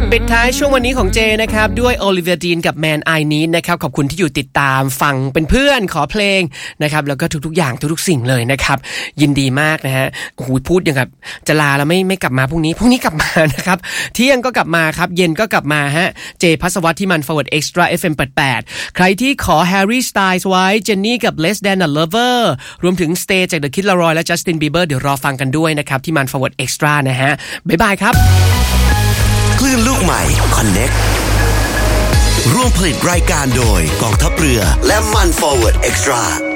ปิดท้ายช่วงวันนี้ของเจนะครับด้วยโอลิเวียดีนกับแมนไอนีนะครับขอบคุณที่อยู่ติดตามฟังเป็นเพื่อนขอเพลงนะครับแล้วก็ทุกๆอย่างทุกๆสิ่งเลยนะครับยินดีมากนะฮะโอ้โหพูดอย่างกับจะลาแล้วไม่กลับมาพรุ่งนี้กลับมานะครับเที่ยงก็กลับมาครับเย็นก็กลับมาฮะเจภัสวัฒน์ที่มัน Forward Extra FM 88ใครที่ขอ Harry Styles ไว้เจนนี่กับ Less Than a Lover รวมถึง Stay จาก The Kid Laroi และ Justin Bieber เดี๋ยวรอฟังกันด้วยนะครับที่มัน Forward Extra นะฮะบ๊ายบายครับคลื่นลูกใหม่ Connect ร่วมผลิตรายการโดยกองทัพเรือและมัน Forward Extra